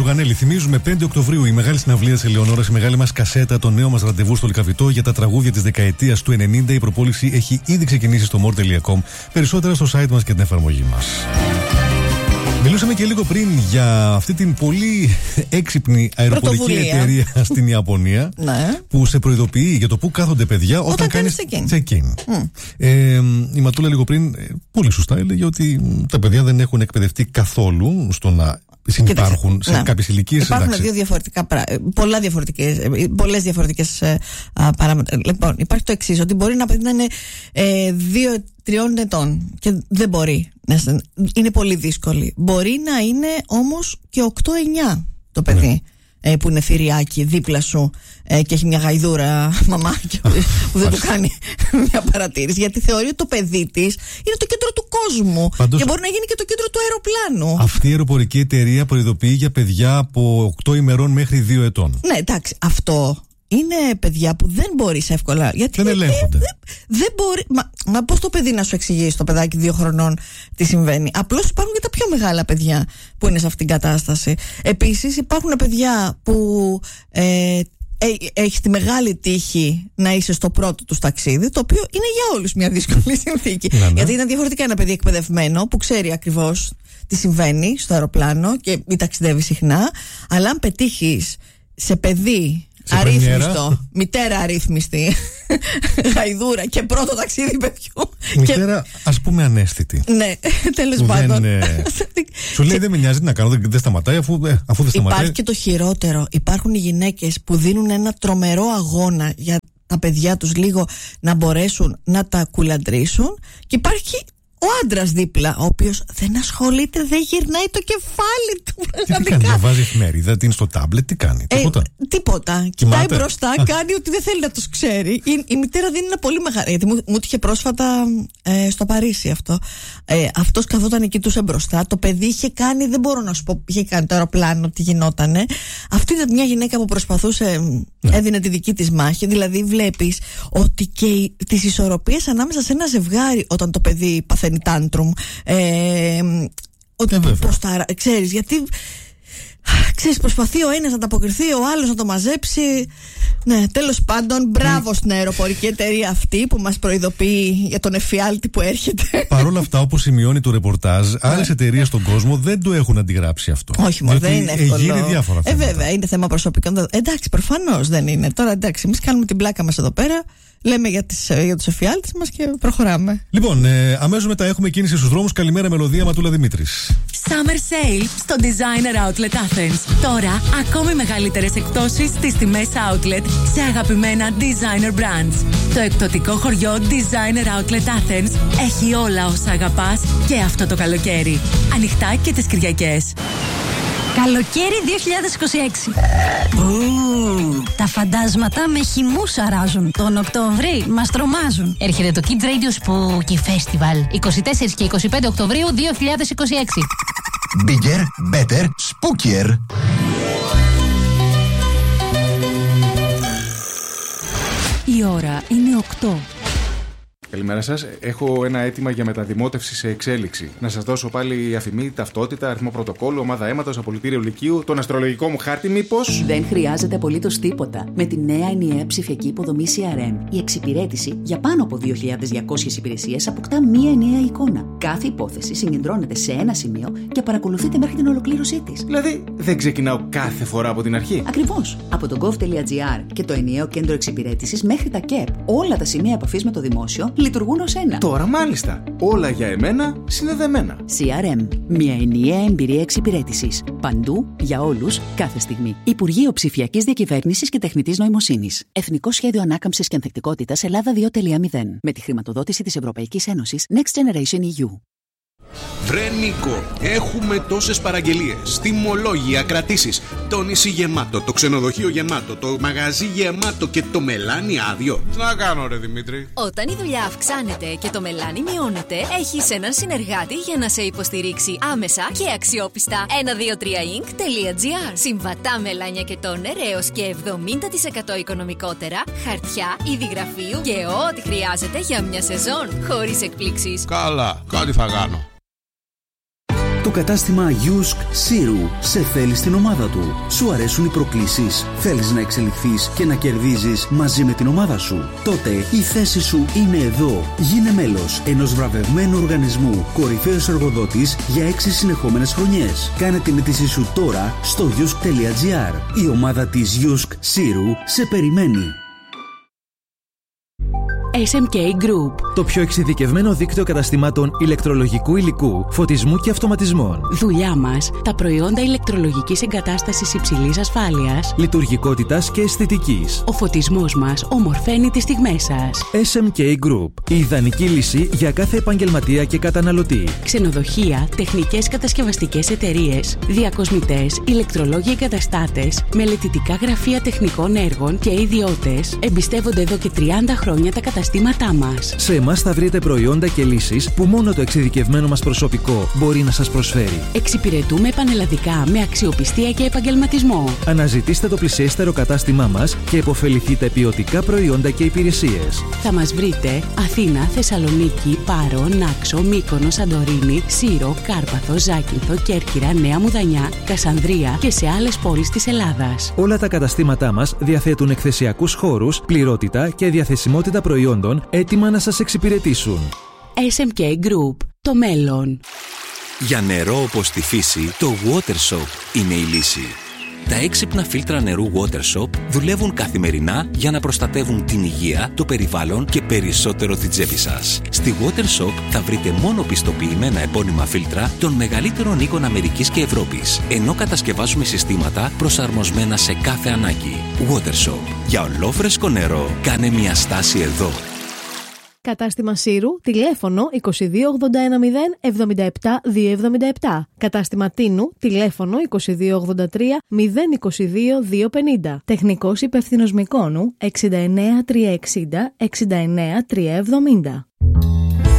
Ζουγανέλη. Θυμίζουμε 5 Οκτωβρίου η μεγάλη συναυλία της Ελεονόρας, η μεγάλη μας κασέτα, το νέο μας ραντεβού στο Λυκαβητό για τα τραγούδια της δεκαετίας του 90. Η προπόληση έχει ήδη ξεκινήσει στο more.com. Περισσότερα στο site μας και την εφαρμογή μας. Μιλούσαμε και λίγο πριν για αυτή την πολύ έξυπνη αεροπορική εταιρεία στην Ιαπωνία που σε προειδοποιεί για το πού κάθονται παιδιά όταν κάνεις check-in. Η Ματούλα λίγο πριν πολύ σωστά έλεγε ότι τα παιδιά δεν έχουν εκπαιδευτεί καθόλου στο να συνυπάρχουν σε κάποιες ηλικίες. Υπάρχουν πολλές διαφορετικές παράμετρα. Λοιπόν, υπάρχει το εξής, ότι μπορεί να είναι 2-3 ετών και δεν μπορεί. Είναι πολύ δύσκολη. Μπορεί να είναι όμως και 8-9 το παιδί. Που είναι θηριάκι δίπλα σου και έχει μια γαϊδούρα μαμάκια που δεν του κάνει μια παρατήρηση, γιατί θεωρεί ότι το παιδί της είναι το κέντρο του κόσμου. Πάντως, και μπορεί να γίνει και το κέντρο του αεροπλάνου. Αυτή η αεροπορική εταιρεία προειδοποιεί για παιδιά από 8 ημερών μέχρι 2 ετών. Ναι, εντάξει, αυτό είναι παιδιά που δεν μπορείς εύκολα. Γιατί δεν ελέγχονται. Δεν μπορεί. Μα πώς το παιδί να σου εξηγήσει το παιδάκι 2 χρονών τι συμβαίνει? Απλώς υπάρχουν και τα πιο μεγάλα παιδιά που είναι σε αυτήν την κατάσταση. Επίσης, υπάρχουν παιδιά που έχει τη μεγάλη τύχη να είσαι στο πρώτο του ταξίδι, το οποίο είναι για όλους μια δύσκολη συνθήκη. Γιατί είναι διαφορετικά ένα παιδί εκπαιδευμένο που ξέρει ακριβώς τι συμβαίνει στο αεροπλάνο και μην ταξιδεύει συχνά. Αλλά αν πετύχεις σε παιδί αρρύθμιστο, μητέρα αρρύθμιστη, γαϊδούρα και πρώτο ταξίδι παιδιού. Μητέρα, ας πούμε, αναίσθητη. Ναι, τέλος πάντων. Σου λέει δεν με νοιάζει τι να κάνω, δεν σταματάει αφού δεν σταματάει. Υπάρχει και το χειρότερο. Υπάρχουν οι γυναίκες που δίνουν ένα τρομερό αγώνα για τα παιδιά τους λίγο να μπορέσουν να τα κουλαντρήσουν, και υπάρχει ο άντρας δίπλα, ο οποίος δεν ασχολείται, δεν γυρνάει το κεφάλι του. Τι κάνει, διαβάζει εφημερίδα, τι είναι στο τάμπλετ, τι κάνει? Τίποτα. Κοιτάει μπροστά, κάνει ότι δεν θέλει να τους ξέρει. Η μητέρα δίνει ένα πολύ μεγάλο. Γιατί μου είχε πρόσφατα στο Παρίσι αυτό. Αυτός καθόταν εκεί, κοιτούσε μπροστά. Το παιδί είχε κάνει, δεν μπορώ να σου πω, είχε κάνει το αεροπλάνο, τι γινότανε. Αυτή ήταν μια γυναίκα που προσπαθούσε, έδινε τη δική της μάχη. Δηλαδή, βλέπεις ότι και τις ισορροπίες ανάμεσα σε ένα ζευγάρι, όταν το παιδί παθαίνει τάντρουμ, πώς τα ξέρεις, γιατί ξέρεις, προσπαθεί ο ένας να ανταποκριθεί, ο άλλος να το μαζέψει. Ναι, τέλος πάντων, μπράβο στην αεροπορική εταιρεία αυτή που μας προειδοποιεί για τον εφιάλτη που έρχεται. Παρ' όλα αυτά, όπως σημειώνει το ρεπορτάζ, άλλες εταιρείες στον κόσμο δεν το έχουν αντιγράψει αυτό. Όχι, μόνο δεν είναι εύκολο. Γίνει διάφορα θέματα. Βέβαια, είναι θέμα προσωπικών. Εντάξει, προφανώς δεν είναι. Τώρα εντάξει, εμείς κάνουμε την πλάκα μας εδώ πέρα. Λέμε για τους εφιάλτες μας και προχωράμε. Λοιπόν, αμέσως μετά έχουμε κίνηση στους δρόμους. Καλημέρα, Μελωδία, Ματούλα Δημήτρης. Summer Sale στο Designer Outlet Athens. Τώρα, ακόμη μεγαλύτερες εκπτώσεις στις τιμές Outlet σε αγαπημένα Designer Brands. Το εκπτωτικό χωριό Designer Outlet Athens έχει όλα όσα αγαπάς και αυτό το καλοκαίρι. Ανοιχτά και τις Κυριακές. Καλοκαίρι 2026. Τα φαντάσματα με χυμούς αράζουν. Τον Οκτώβρη μας τρομάζουν. Έρχεται το Kids Radio Spooky Festival 24 και 25 Οκτωβρίου 2026. Bigger, better, spookier. Η ώρα είναι 8. Καλημέρα σας. Έχω ένα αίτημα για μεταδημότευση σε εξέλιξη. Να σας δώσω πάλι αφημί, ταυτότητα, αριθμό πρωτοκόλλου, ομάδα αίματος, απολυτήριο λυκείου, τον αστρολογικό μου χάρτη, μήπως? Δεν χρειάζεται απολύτως τίποτα. Με τη νέα ενιαία ψηφιακή υποδομή CRM, η εξυπηρέτηση για πάνω από 2.200 υπηρεσίες αποκτά μία ενιαία εικόνα. Κάθε υπόθεση συγκεντρώνεται σε ένα σημείο και παρακολουθείται μέχρι την ολοκλήρωσή της. Δηλαδή, δεν ξεκινάω κάθε φορά από την αρχή. Ακριβώς. Από το gov.gr και το ενιαίο κέντρο εξυπηρέτησης μέχρι τα ΚΕΠ, όλα τα σημεία επαφής με το δημόσιο λειτουργούν ως ένα. Τώρα μάλιστα. Όλα για εμένα συνδεδεμένα. CRM. Μια ενιαία εμπειρία εξυπηρέτησης. Παντού, για όλους, κάθε στιγμή. Υπουργείο Ψηφιακής Διακυβέρνησης και Τεχνητής Νοημοσύνης. Εθνικό Σχέδιο Ανάκαμψης και Ανθεκτικότητας Ελλάδα 2.0. Με τη χρηματοδότηση της Ευρωπαϊκής Ένωσης Next Generation EU. Βρε Νίκο, έχουμε τόσες παραγγελίες, τιμολόγια, κρατήσεις. Το νησί γεμάτο, το ξενοδοχείο γεμάτο, το μαγαζί γεμάτο και το μελάνι άδειο. Τι να κάνω ρε Δημήτρη? Όταν η δουλειά αυξάνεται και το μελάνι μειώνεται, έχεις έναν συνεργάτη για να σε υποστηρίξει άμεσα και αξιόπιστα. 123ink.gr. Συμβατά μελάνια και τόνερ έως και 70% οικονομικότερα, χαρτιά, είδη γραφείου και ό,τι χρειάζεται για μια σεζόν, χωρίς εκπλήξεις. Καλά, κάτι θα κάνω. Το κατάστημα Yusk Siru σε θέλει στην ομάδα του. Σου αρέσουν οι προκλήσεις? Θέλεις να εξελιχθείς και να κερδίζεις μαζί με την ομάδα σου? Τότε η θέση σου είναι εδώ. Γίνε μέλος ενός βραβευμένου οργανισμού, κορυφαίος εργοδότης για 6 συνεχόμενες χρονιές. Κάνε την αίτησή σου τώρα στο yusk.gr. Η ομάδα της Yusk Siru σε περιμένει. SMK Group. Το πιο εξειδικευμένο δίκτυο καταστημάτων ηλεκτρολογικού υλικού, φωτισμού και αυτοματισμών. Δουλειά μας, τα προϊόντα ηλεκτρολογικής εγκατάστασης υψηλής ασφάλειας, λειτουργικότητας και αισθητικής. Ο φωτισμός μας ομορφαίνει τις στιγμές σας. SMK Group. Η ιδανική λύση για κάθε επαγγελματία και καταναλωτή. Ξενοδοχεία, τεχνικές κατασκευαστικές εταιρείες, διακοσμητές, ηλεκτρολόγοι εγκαταστάτες, μελετητικά γραφεία τεχνικών έργων και ιδιώτες εμπιστεύονται εδώ και 30 χρόνια τα καταστήματά μας. Σε εμάς θα βρείτε προϊόντα και λύσεις που μόνο το εξειδικευμένο μας προσωπικό μπορεί να σας προσφέρει. Εξυπηρετούμε πανελλαδικά με αξιοπιστία και επαγγελματισμό. Αναζητήστε το πλησιέστερο κατάστημά μας και επωφεληθείτε ποιοτικά προϊόντα και υπηρεσίες. Θα μας βρείτε Αθήνα, Θεσσαλονίκη, Πάρο, Νάξο, Μύκονο, Σαντορίνη, Σύρο, Κάρπαθο, Ζάκυνθο, Κέρκυρα, Νέα Μουδανιά, Κασανδρία και σε άλλες πόλεις της Ελλάδας. Όλα τα καταστήματά μας διαθέτουν εκθεσιακούς χώρους, πληρότητα και διαθεσιμότητα προϊόντων έτοιμα να σας εξυπηρετήσουν. SMK Group. Το μέλλον. Για νερό όπως τη φύση, το WaterShop είναι η λύση. Τα έξυπνα φίλτρα νερού WaterShop δουλεύουν καθημερινά για να προστατεύουν την υγεία, το περιβάλλον και περισσότερο την τσέπη σας. Στη WaterShop θα βρείτε μόνο πιστοποιημένα επώνυμα φίλτρα των μεγαλύτερων οίκων Αμερικής και Ευρώπης, ενώ κατασκευάζουμε συστήματα προσαρμοσμένα σε κάθε ανάγκη. WaterShop. Για ολόφρεσκο νερό, κάνε μια στάση εδώ. Κατάστημα Σύρου, τηλέφωνο 2281 077 277. Κατάστημα Τίνου, τηλέφωνο 2283 022 250. Τεχνικός υπεύθυνος Μυκόνου 69360 69370.